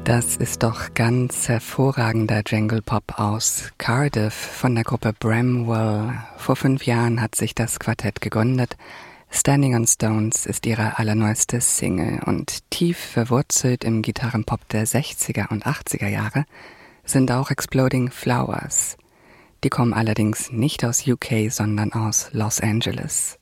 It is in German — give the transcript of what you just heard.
Das ist doch ganz hervorragender Jangle Pop aus Cardiff von der Gruppe Bramwell. Vor 5 Jahren hat sich das Quartett gegründet. Standing on Stones ist ihre allerneueste Single und tief verwurzelt im Gitarrenpop der 60er und 80er Jahre sind auch Exploding Flowers. Die kommen allerdings nicht aus UK, sondern aus Los Angeles.